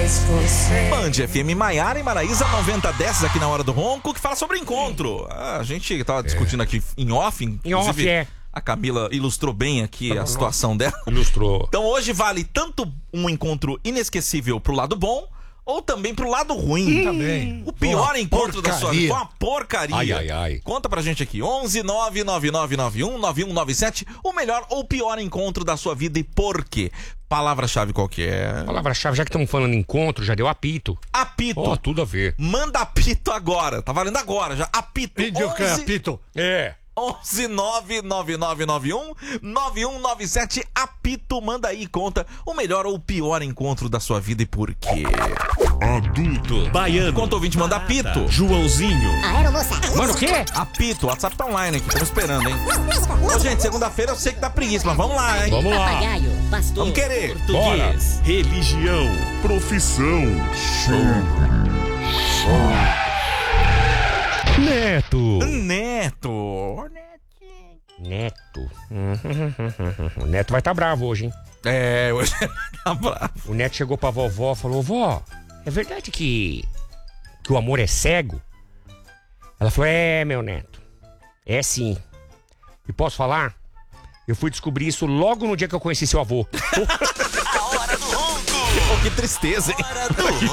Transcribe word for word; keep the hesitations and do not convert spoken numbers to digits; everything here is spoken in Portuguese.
mais você. Band F M Maiara e Maraísa noventa dez aqui na Hora do Ronco, que fala sobre encontro. Ah, a gente tava discutindo aqui em off, Em off, é. A Camila ilustrou bem aqui a situação dela. Ilustrou. Então hoje vale tanto um encontro inesquecível pro lado bom, ou também pro lado ruim. Também. O pior Uma encontro da sua vida. porcaria. Foi uma porcaria. Ai, ai, ai. Conta pra gente aqui. onze nove nove nove nove um nove um nove sete. O melhor ou pior encontro da sua vida e por quê? Palavra-chave qual que é? Palavra-chave, já que estamos falando em encontro, já deu apito. Apito. Ó, tudo a ver. Manda apito agora. Tá valendo agora já. Apito. Vídeo que é onze apito. É. onze nove nove nove nove um nove um nove sete. Apito, manda aí e conta o melhor ou o pior encontro da sua vida e por quê. Adulto. Baiano. Enquanto o ouvinte manda apito. Joãozinho. Aeromoça. Mano, o quê? Apito, o WhatsApp tá online aqui, estamos esperando, hein? Ô, gente, segunda-feira eu sei que tá preguiça, mas vamos lá, hein? Vamos lá. Papagaio. Pastor. Vamos querer. Português. Religião. Profissão. Neto. Neto. Neto. O Neto vai estar tá bravo hoje, hein? É, hoje tá bravo. O Neto chegou pra vovó e falou: vó, é verdade que, que o amor é cego? Ela falou: é, meu neto, é sim. E posso falar? Eu fui descobrir isso logo no dia que eu conheci seu avô. Pô, que tristeza, hein? Hora do